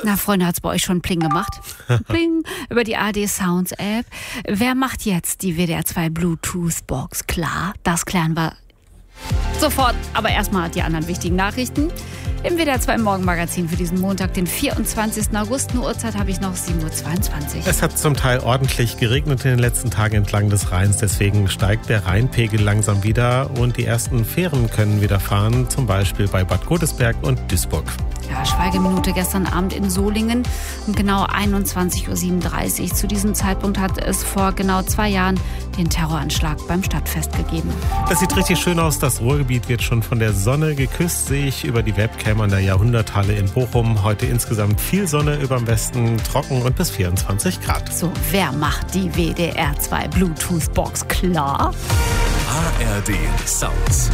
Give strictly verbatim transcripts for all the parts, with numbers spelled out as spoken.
Na, Freunde, hat's bei euch schon Pling gemacht? Pling über die A R D Sounds App. Wer macht jetzt die W D R zwei Bluetooth-Box klar? Das klären wir sofort. Aber erstmal die anderen wichtigen Nachrichten. Im W D R zwei Morgenmagazin für diesen Montag, den vierundzwanzigsten August. Eine Uhrzeit habe ich noch, sieben Uhr zweiundzwanzig. Es hat zum Teil ordentlich geregnet in den letzten Tagen entlang des Rheins. Deswegen steigt der Rheinpegel langsam wieder und die ersten Fähren können wieder fahren. Zum Beispiel bei Bad Godesberg und Duisburg. Ja, Schweigeminute gestern Abend in Solingen um genau einundzwanzig Uhr siebenunddreißig. Zu diesem Zeitpunkt hat es vor genau zwei Jahren den Terroranschlag beim Stadtfest gegeben. Das sieht richtig schön aus. Das Ruhrgebiet wird schon von der Sonne geküsst, sehe ich über die Webcam an der Jahrhunderthalle in Bochum. Heute insgesamt viel Sonne über dem Westen, trocken und bis vierundzwanzig Grad. So, wer macht die W D R zwei Bluetooth-Box klar? A R D Sounds.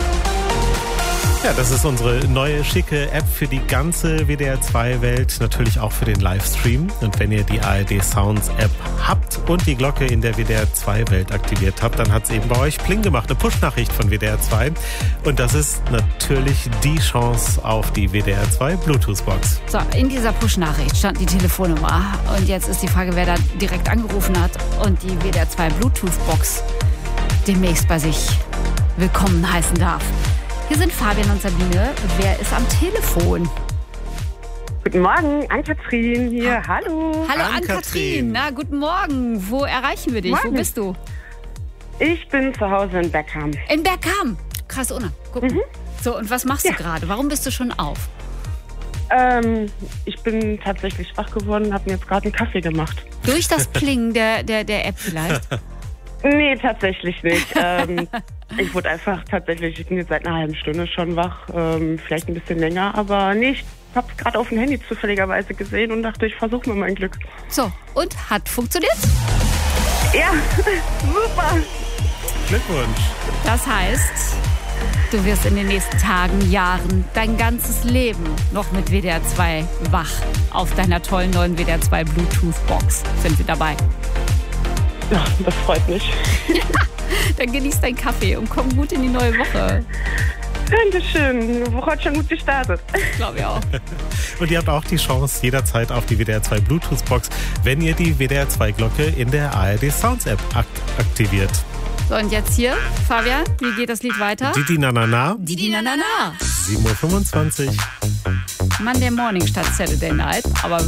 Ja, das ist unsere neue schicke App für die ganze W D R zwei Welt, natürlich auch für den Livestream. Und wenn ihr die A R D Sounds App habt und die Glocke in der W D R zwei Welt aktiviert habt, dann hat es eben bei euch Pling gemacht, eine Push-Nachricht von W D R zwei. Und das ist natürlich die Chance auf die W D R zwei Bluetooth-Box. So, in dieser Push-Nachricht stand die Telefonnummer. Und jetzt ist die Frage, wer da direkt angerufen hat und die W D R zwei Bluetooth-Box demnächst bei sich willkommen heißen darf. Hier sind Fabian und Sabine. Wer ist am Telefon? Guten Morgen, Ann-Kathrin hier. Ha- Hallo. Hallo Ann-Kathrin. Ann-Kathrin. Na, guten Morgen. Wo erreichen wir dich? Morgen. Wo bist du? Ich bin zu Hause in Beckham. In Bergkamp. Krass, ohne. Guck mal. So, und was machst Ja. du gerade? Warum bist du schon auf? Ähm, ich bin tatsächlich wach geworden und habe mir jetzt gerade einen Kaffee gemacht. Durch das Plingen der, der, der App vielleicht? Nee, tatsächlich nicht. ähm, ich wurde einfach tatsächlich, ich bin jetzt seit einer halben Stunde schon wach. Ähm, vielleicht ein bisschen länger, aber nee, ich habe gerade auf dem Handy zufälligerweise gesehen und dachte, ich versuche mal mein Glück. So, und hat funktioniert? Ja, super. Glückwunsch. Das heißt, du wirst in den nächsten Tagen, Jahren, dein ganzes Leben noch mit W D R zwei wach. Auf deiner tollen neuen W D R zwei Bluetooth-Box sind wir dabei. Ja, das freut mich. Dann genieß deinen Kaffee und komm gut in die neue Woche. Dankeschön. Die Woche hat schon gut gestartet. Glaube ich auch. Und ihr habt auch die Chance jederzeit auf die W D R zwei Bluetooth-Box, wenn ihr die W D R zwei Glocke in der A R D Sounds App akt- aktiviert. So, und jetzt hier, Fabian, wie geht das Lied weiter? Didi na na na, Didi na na na. sieben Uhr fünfundzwanzig. Monday Morning statt Saturday Night, aber